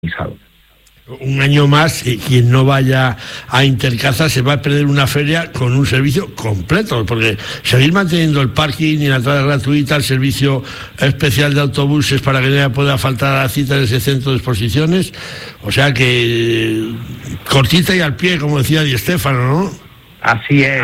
Un año más, quien no vaya a Intercaza se va a perder una feria con un servicio completo, porque seguir manteniendo el parking y la entrada gratuita, el servicio especial de autobuses para que nadie pueda faltar a la cita en ese centro de exposiciones, o sea que cortita y al pie, como decía Di Stéfano, ¿no? Así es.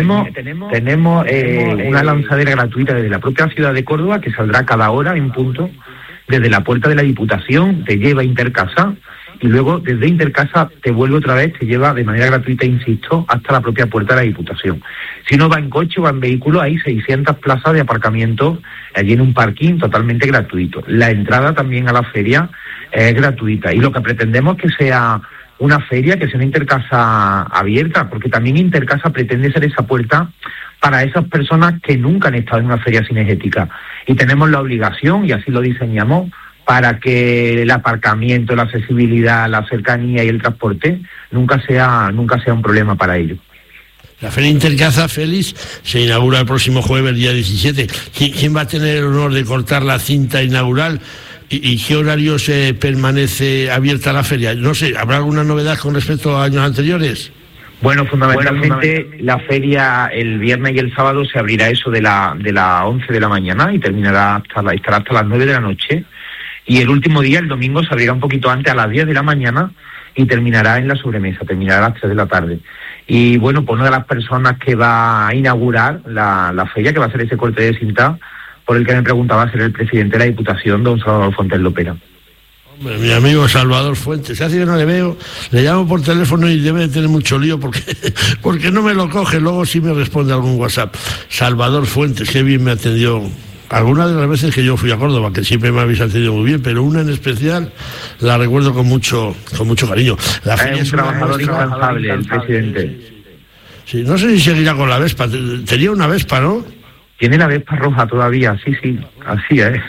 Tenemos una lanzadera gratuita desde la propia ciudad de Córdoba que saldrá cada hora en punto desde la puerta de la Diputación, te lleva a Intercaza y luego desde Intercaza te vuelve otra vez, te lleva de manera gratuita, insisto, hasta la propia puerta de la Diputación. Si no va en coche o va en vehículo, hay 600 plazas de aparcamiento allí en un parking totalmente gratuito. La entrada también a la feria es gratuita y lo que pretendemos es que sea una feria, que sea una Intercaza abierta, porque también Intercaza pretende ser esa puerta para esas personas que nunca han estado en una feria cinegética. Y tenemos la obligación, y así lo diseñamos, para que el aparcamiento, la accesibilidad, la cercanía y el transporte nunca sea un problema para ellos. La Feria Intercaza, Félix, se inaugura el próximo jueves, el día 17. ¿Quién va a tener el honor de cortar la cinta inaugural? ¿Y qué horario se permanece abierta la feria? No sé, ¿habrá alguna novedad con respecto a años anteriores? Bueno, fundamentalmente la feria el viernes y el sábado se abrirá eso de las 11 de la mañana y estará hasta las 9 de la noche. Y el último día, el domingo, se abrirá un poquito antes, a las 10 de la mañana, y terminará en la sobremesa, terminará a las 3 de la tarde. Y bueno, pues una de las personas que va a inaugurar la feria, que va a hacer ese corte de cinta, por el que me preguntaba, va a ser el presidente de la Diputación, don Salvador Fuentes Lopera. Hombre, mi amigo Salvador Fuentes, hace que no le veo, le llamo por teléfono y debe de tener mucho lío porque no me lo coge, luego sí me responde algún WhatsApp. Salvador Fuentes, qué bien me atendió. Algunas de las veces que yo fui a Córdoba, que siempre me habéis atendido muy bien, pero una en especial la recuerdo con mucho cariño. La feria es un trabajador incansable, el presidente. Sí, no sé si seguirá con la Vespa, tenía una Vespa, ¿no? Tiene la Vespa roja todavía, sí, así es.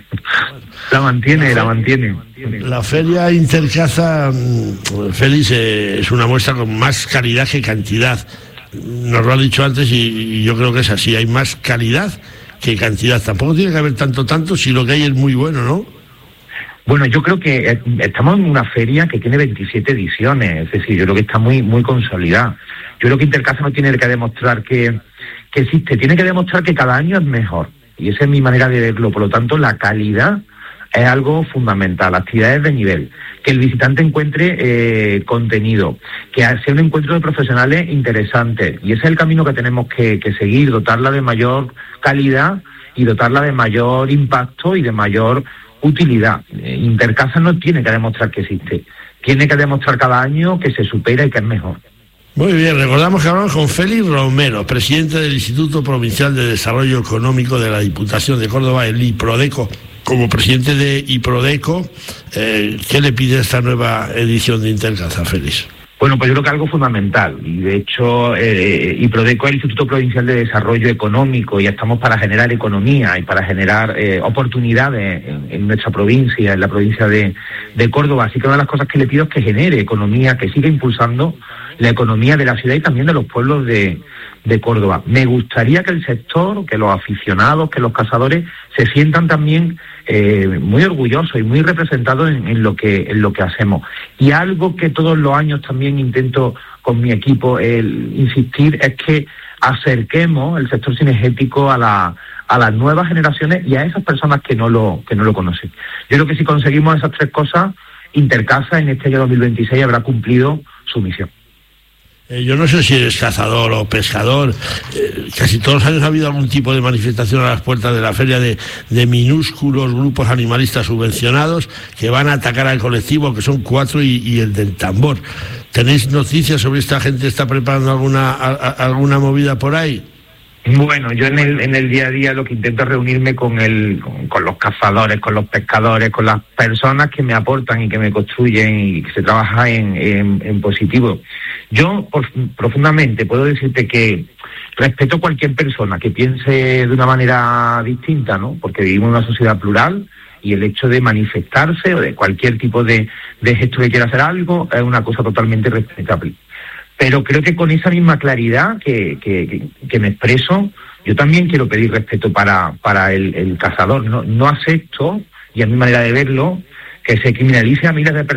La mantiene. La Feria Intercaza, Félix, es una muestra con más calidad que cantidad. Nos lo ha dicho antes y yo creo que es así, hay más calidad que cantidad. Tampoco tiene que haber tanto si lo que hay es muy bueno, ¿no? Bueno, yo creo que estamos en una feria que tiene 27 ediciones, es decir, yo creo que está muy consolidada. Yo creo que Intercaza no tiene que demostrar que existe, tiene que demostrar que cada año es mejor. Y esa es mi manera de verlo. Por lo tanto, la calidad es algo fundamental, actividades de nivel, que el visitante encuentre contenido, que sea un encuentro de profesionales interesantes. Y ese es el camino que tenemos que seguir, dotarla de mayor calidad y dotarla de mayor impacto y de mayor utilidad. Intercaza no tiene que demostrar que existe, tiene que demostrar cada año que se supera y que es mejor. Muy bien, recordamos que hablamos con Félix Romero, presidente del Instituto Provincial de Desarrollo Económico de la Diputación de Córdoba, el IPRODECO. Como presidente de IPRODECO, ¿qué le pide esta nueva edición de Intercaza, Félix? Bueno, pues yo creo que algo fundamental, y de hecho IPRODECO es el Instituto Provincial de Desarrollo Económico y estamos para generar economía y para generar oportunidades en nuestra provincia, en la provincia de Córdoba. Así que una de las cosas que le pido es que genere economía, que siga impulsando la economía de la ciudad y también de los pueblos de Córdoba. Me gustaría que el sector, que los aficionados, que los cazadores se sientan también muy orgullosos y muy representados en lo que hacemos. Y algo que todos los años también intento con mi equipo insistir es que acerquemos el sector cinegético a las nuevas generaciones y a esas personas que no lo conocen. Yo creo que si conseguimos esas tres cosas, Intercaza en este año 2026 habrá cumplido su misión. Yo no sé si eres cazador o pescador, casi todos los años ha habido algún tipo de manifestación a las puertas de la feria de minúsculos grupos animalistas subvencionados que van a atacar al colectivo, que son 4 y el del tambor. ¿Tenéis noticias sobre esta gente? ¿Está preparando alguna movida por ahí? Bueno, yo en el día a día lo que intento es reunirme con los cazadores, con los pescadores, con las personas que me aportan y que me construyen y que se trabaja en positivo. Yo profundamente puedo decirte que respeto a cualquier persona que piense de una manera distinta, ¿no? Porque vivimos en una sociedad plural y el hecho de manifestarse o de cualquier tipo de gesto que quiera hacer algo es una cosa totalmente respetable. Pero creo que con esa misma claridad que me expreso, yo también quiero pedir respeto para el cazador. No acepto, y a mi manera de verlo, que se criminalice a miles de personas